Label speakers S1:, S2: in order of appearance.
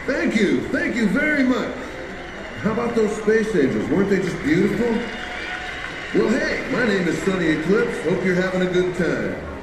S1: Thank you very much. How about those space angels? Weren't they just beautiful? Well, hey, my name is Sunny Eclipse. Hope you're having a good time.